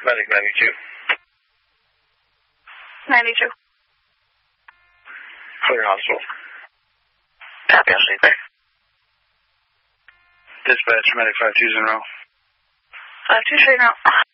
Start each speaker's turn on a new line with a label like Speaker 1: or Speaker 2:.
Speaker 1: Medic 92.
Speaker 2: 92.
Speaker 1: Clear hospital.
Speaker 2: Copy, I'll stay clear.
Speaker 1: Dispatch, medic 520.
Speaker 2: 520 now.